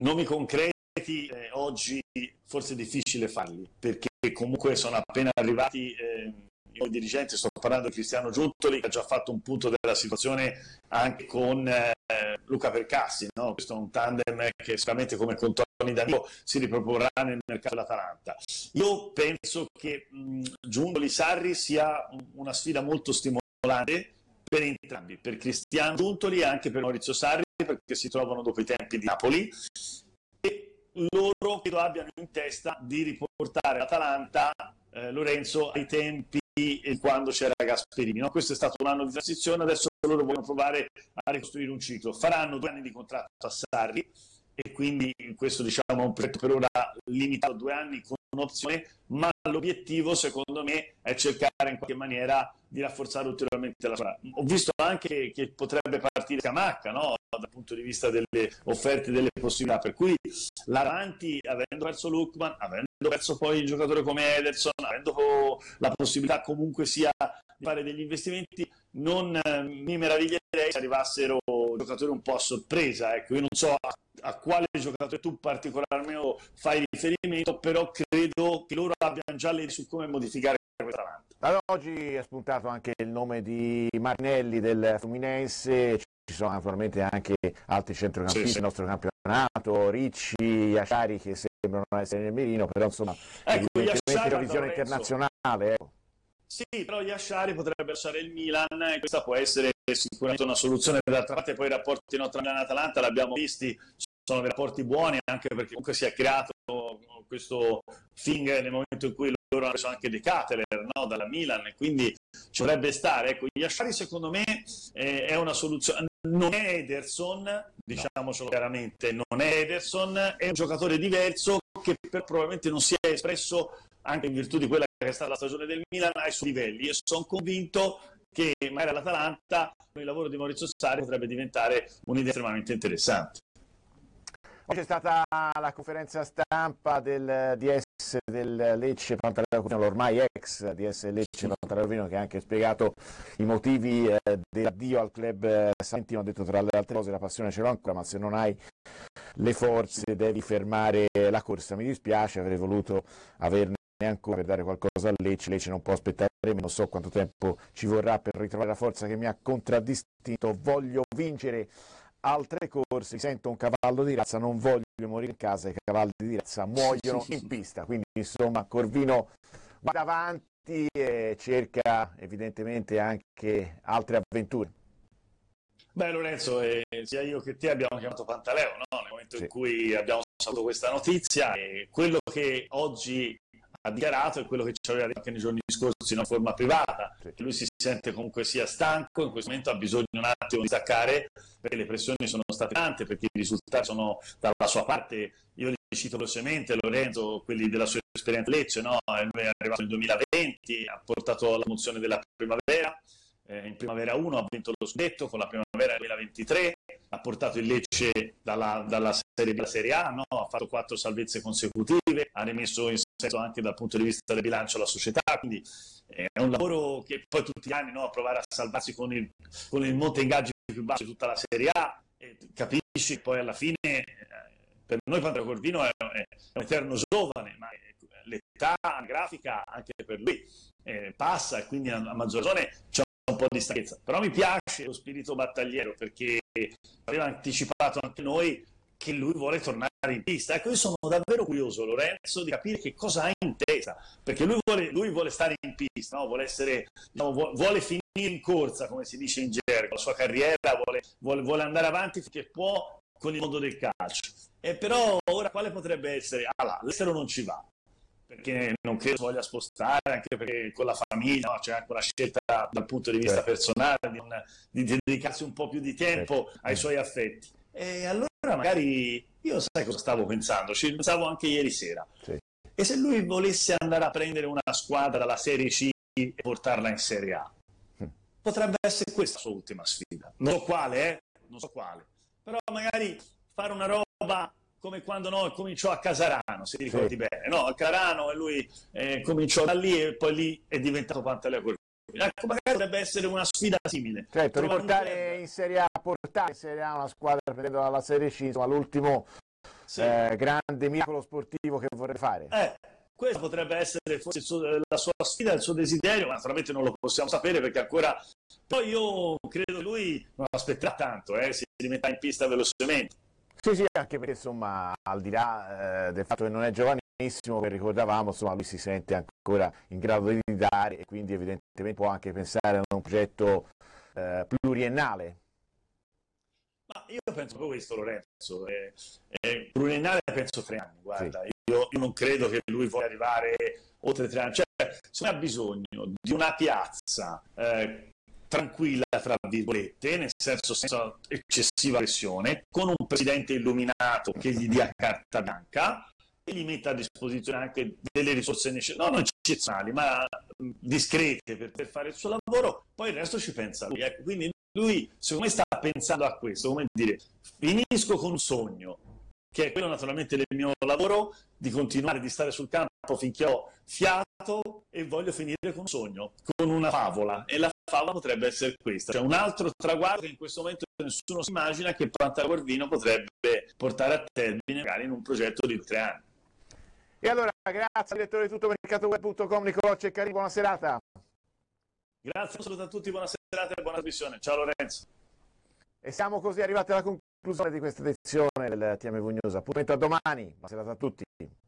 nomi concreti oggi forse è difficile farli, perché comunque sono appena arrivati i dirigenti. Sto parlando di Cristiano Giuntoli, che ha già fatto un punto della situazione anche con Luca Percassi, no? Questo è un tandem che sicuramente, come con Toni Danilo, si riproporrà nel mercato dell'Atalanta. Io penso che Giuntoli-Sarri sia una sfida molto stimolante per entrambi, per Cristiano Giuntoli e anche per Maurizio Sarri, perché si trovano dopo i tempi di Napoli e loro credo abbiano in testa di riportare l'Atalanta, Lorenzo, ai tempi quando c'era Gasperini, no? Questo è stato un anno di transizione, adesso loro vogliono provare a ricostruire un ciclo. Faranno 2 anni di contratto a Sarri e quindi questo, diciamo, è un progetto per ora limitato a 2 anni con un'opzione, ma l'obiettivo secondo me è cercare in qualche maniera di rafforzare ulteriormente la squadra. Ho visto anche che potrebbe partire Scamacca, no? Dal punto di vista delle offerte, delle possibilità, per cui l'avanti, avendo perso Lookman, avendo perso poi il giocatore come Ederson, avendo la possibilità comunque sia di fare degli investimenti, non mi meraviglierei se arrivassero giocatori un po' a sorpresa. Ecco, io non so a quale giocatore tu particolarmente fai riferimento, però credo che loro abbiano già le idee su come modificare questa avanti. Allora, oggi è spuntato anche il nome di Marinelli del Fluminense, ci sono naturalmente anche altri centrocampisti del nostro campionato, Ricci, Yashari, che sembrano essere nel mirino, però insomma evidentemente la visione internazionale. Sì, però Yashari potrebbe lasciare il Milan e questa può essere sicuramente una soluzione. D'altra parte poi i rapporti tra Milan e Atalanta l'abbiamo visti, sono dei rapporti buoni, anche perché comunque si è creato questo thing nel momento in cui loro hanno preso anche De Ketelaere, no? Dalla Milan, e quindi ci dovrebbe stare. Ecco, Yashari secondo me è una soluzione, non è Ederson, diciamocelo chiaramente, non è Ederson, è un giocatore diverso che probabilmente non si è espresso anche in virtù di quella che è stata la stagione del Milan ai suoi livelli, e sono convinto che magari l'Atalanta con il lavoro di Maurizio Sarri potrebbe diventare un'idea estremamente interessante. Oggi è stata la conferenza stampa del DS del Lecce Pantaleo, l'ormai ex DS Lecce Pantaleo, che ha anche spiegato i motivi dell'addio al club salentino. Ha detto, tra le altre cose, la passione ce l'ho ancora, ma se non hai le forze devi fermare la corsa. Mi dispiace, avrei voluto averne ancora per dare qualcosa a Lecce. Lecce non può aspettare, non so quanto tempo ci vorrà per ritrovare la forza che mi ha contraddistinto. Voglio vincere altre corse, mi sento un cavallo di razza, non voglio morire in casa, i cavalli di razza muoiono in pista. Quindi insomma Corvino va avanti e cerca evidentemente anche altre avventure. Beh, Lorenzo, sia io che te abbiamo chiamato Pantaleo, no? Nel momento in cui abbiamo saputo questa notizia, e quello che oggi ha dichiarato è quello che ci aveva detto anche nei giorni scorsi in forma privata, che lui si sente comunque sia stanco, in questo momento ha bisogno un attimo di staccare, perché le pressioni sono state tante, perché i risultati sono dalla sua parte. Io li cito velocemente, Lorenzo, quelli della sua esperienza a Lecce, no? Lui è arrivato nel 2020, ha portato alla promozione della primavera, in primavera 1 ha vinto lo scudetto, con la primavera 2023 ha portato il Lecce dalla Serie B alla Serie A, no? Ha fatto 4 salvezze consecutive, ha rimesso in senso anche dal punto di vista del bilancio la società, quindi è un lavoro che poi tutti gli anni, no? A provare a salvarsi con il monte ingaggi più basso di tutta la Serie A, e capisci che poi alla fine per noi Pantaleo Corvino è un eterno giovane, ma l'età grafica anche per lui passa, e quindi a maggior ragione c'è un po' di stanchezza. Però mi piace lo spirito battagliero, perché aveva anticipato anche noi che lui vuole tornare in pista. Ecco, io sono davvero curioso, Lorenzo, di capire che cosa ha in testa, perché lui vuole stare in pista, no? Vuole essere, diciamo, vuole finire in corsa, come si dice in gergo, la sua carriera, vuole andare avanti finché può con il mondo del calcio. E però ora quale potrebbe essere? L'estero non ci va, perché non credo si voglia spostare, anche perché con la famiglia, no? C'è anche una scelta dal punto di vista personale di dedicarsi un po' più di tempo ai suoi affetti. E allora magari, io sai cosa stavo pensando? Ci pensavo anche ieri sera. E se lui volesse andare a prendere una squadra dalla Serie C e portarla in Serie A? Potrebbe essere questa la sua ultima sfida. Non so quale, però magari fare una roba come quando cominciò a Casarano, se ti ricordi bene, no? A Carano, e lui cominciò da lì e poi lì è diventato Pantaleo Corvino. Ecco, magari potrebbe essere una sfida simile. Certo, riportare in Serie A, portare in Serie A una squadra prendendo dalla Serie C, insomma, l'ultimo grande miracolo sportivo che vorrebbe fare. Questa potrebbe essere forse la sua sfida, il suo desiderio, ma naturalmente non lo possiamo sapere perché ancora... Poi io credo che lui non aspetterà tanto, si rimetterà in pista velocemente. Sì, anche perché insomma, al di là del fatto che non è giovanissimo, che ricordavamo, insomma, lui si sente ancora in grado di dare e quindi evidentemente può anche pensare a un progetto pluriennale. Ma io penso proprio questo, Lorenzo. Pluriennale penso 3 anni, guarda. Sì. Io non credo che lui voglia arrivare oltre 3 anni. Cioè, se ha bisogno di una piazza tranquilla, tra virgolette, nel senso senza eccessiva pressione, con un presidente illuminato che gli dia carta bianca e gli metta a disposizione anche delle risorse necessarie, non eccezionali, ma discrete per fare il suo lavoro, poi il resto ci pensa lui. Ecco, quindi lui, secondo me, sta pensando a questo, come dire, finisco con un sogno, che è quello naturalmente del mio lavoro, di continuare di stare sul campo finché ho fiato e voglio finire con un sogno, con una favola, e la favola potrebbe essere questa, cioè un altro traguardo che in questo momento nessuno si immagina che Pantaleo Corvino potrebbe portare a termine magari in un progetto di 3 anni. E allora, grazie direttore di tuttomercatoweb.com Nicolò Ceccarini, buona serata. Grazie, un saluto a tutti, buona serata e buona trasmissione. Ciao Lorenzo. E siamo così arrivati alla conclusione di questa edizione del TMV News. Appuntamento a domani, buona serata a tutti.